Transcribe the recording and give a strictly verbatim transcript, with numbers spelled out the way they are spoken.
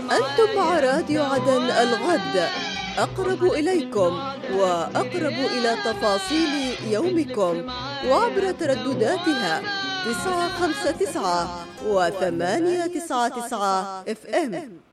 أنتم مع راديو عدن الغد، أقرب إليكم وأقرب إلى تفاصيل يومكم، وعبر تردداتها تسعة خمسة تسعة وثمانية تسعة تسعة اف ام.